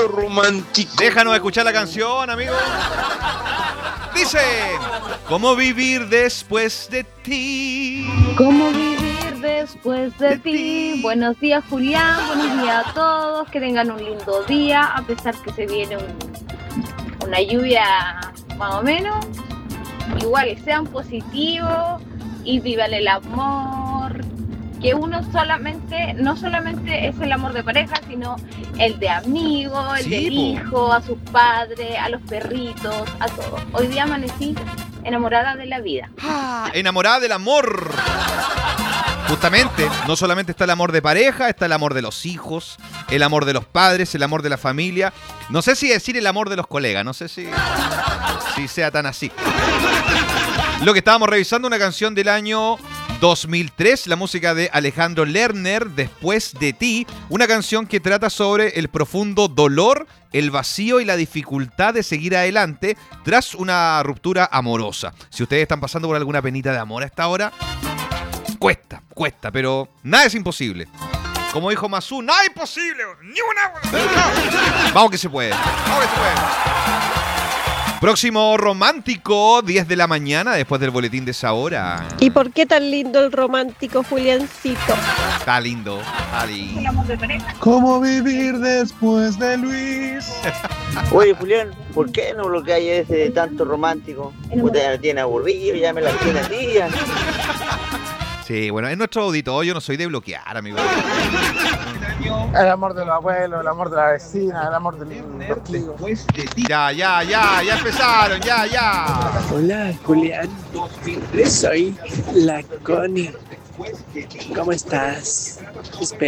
momento romántico. Déjanos escuchar la canción, amigo. Dice: ¿cómo vivir después de ti? ¿Cómo vivir después de ti? Buenos días, Julián. Buenos días a todos. Que tengan un lindo día, a pesar que se viene una lluvia más o menos. Igual sean positivos y vivan el amor. Que uno no solamente es el amor de pareja, sino el de amigo, el del hijo, a sus padres, a los perritos, a todos. Hoy día amanecí enamorada de la vida. Enamorada del amor. Justamente, no solamente está el amor de pareja, está el amor de los hijos, el amor de los padres, el amor de la familia. No sé si decir el amor de los colegas, no sé si sea tan así. Lo que estábamos revisando, una canción del año 2003, la música de Alejandro Lerner, Después de ti, una canción que trata sobre el profundo dolor, el vacío y la dificultad de seguir adelante tras una ruptura amorosa. Si ustedes están pasando por alguna penita de amor a esta hora, cuesta, pero nada es imposible. Como dijo Mazú, nada es imposible, ni una. Vamos que se puede. Próximo romántico, 10 de la mañana, después del boletín de esa hora. ¿Y por qué tan lindo el romántico, Juliancito? Está lindo. ¿Cómo vivir después de Luis? Oye, Julián, ¿por qué no bloqueáis ese de tanto romántico? Usted ya me tiene aburrido, ya me la tiene a ti. Sí, bueno, es nuestro auditorio, no soy de bloquear, amigo. El amor de los abuelos, el amor de la vecina, el amor de los tíos. Ya empezaron, ya. Hola, Julián. Soy la Connie. ¿Cómo estás?